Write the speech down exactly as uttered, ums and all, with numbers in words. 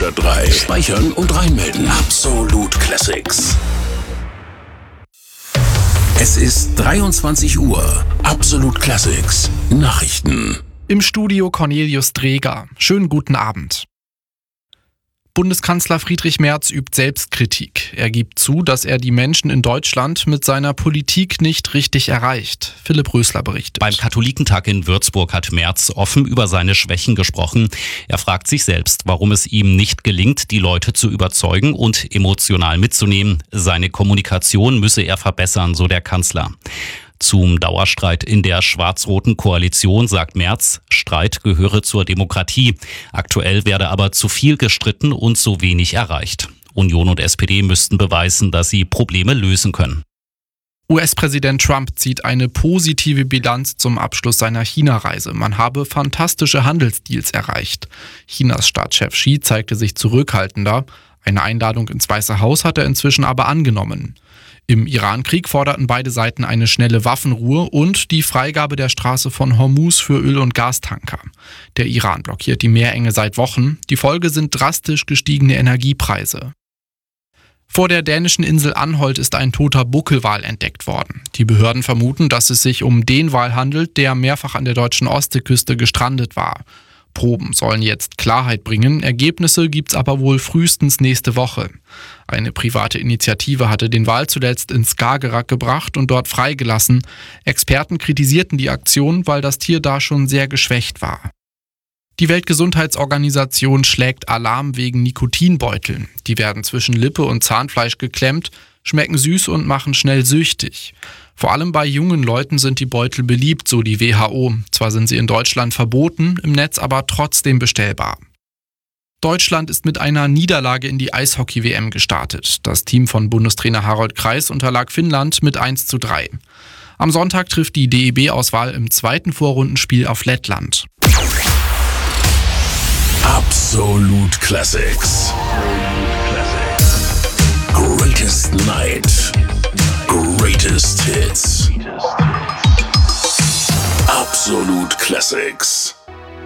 hundertdrei. Speichern und reinmelden. Absolut Classics. Es ist dreiundzwanzig Uhr. Absolut Classics. Nachrichten. Im Studio Cornelius Dreger. Schönen guten Abend. Bundeskanzler Friedrich Merz übt Selbstkritik. Er gibt zu, dass er die Menschen in Deutschland mit seiner Politik nicht richtig erreicht. Philipp Rösler berichtet. Beim Katholikentag in Würzburg hat Merz offen über seine Schwächen gesprochen. Er fragt sich selbst, warum es ihm nicht gelingt, die Leute zu überzeugen und emotional mitzunehmen. Seine Kommunikation müsse er verbessern, so der Kanzler. Zum Dauerstreit in der schwarz-roten Koalition sagt Merz, Streit gehöre zur Demokratie. Aktuell werde aber zu viel gestritten und zu wenig erreicht. Union und S P D müssten beweisen, dass sie Probleme lösen können. U S-Präsident Trump zieht eine positive Bilanz zum Abschluss seiner China-Reise. Man habe fantastische Handelsdeals erreicht. Chinas Staatschef Xi zeigte sich zurückhaltender. Eine Einladung ins Weiße Haus hat er inzwischen aber angenommen. Im Iran-Krieg forderten beide Seiten eine schnelle Waffenruhe und die Freigabe der Straße von Hormuz für Öl- und Gastanker. Der Iran blockiert die Meerenge seit Wochen. Die Folge sind drastisch gestiegene Energiepreise. Vor der dänischen Insel Anholt ist ein toter Buckelwal entdeckt worden. Die Behörden vermuten, dass es sich um den Wal handelt, der mehrfach an der deutschen Ostseeküste gestrandet war. Proben sollen jetzt Klarheit bringen, Ergebnisse gibt's aber wohl frühestens nächste Woche. Eine private Initiative hatte den Wal zuletzt ins Skagerrak gebracht und dort freigelassen. Experten kritisierten die Aktion, weil das Tier da schon sehr geschwächt war. Die Weltgesundheitsorganisation schlägt Alarm wegen Nikotinbeuteln. Die werden zwischen Lippe und Zahnfleisch geklemmt, schmecken süß und machen schnell süchtig. Vor allem bei jungen Leuten sind die Beutel beliebt, so die W H O. Zwar sind sie in Deutschland verboten, im Netz aber trotzdem bestellbar. Deutschland ist mit einer Niederlage in die Eishockey-W M gestartet. Das Team von Bundestrainer Harald Kreis unterlag Finnland mit eins zu drei. Am Sonntag trifft die D E B-Auswahl im zweiten Vorrundenspiel auf Lettland. Absolut Classics. Greatest Night. Greatest Hits. Absolut Classics.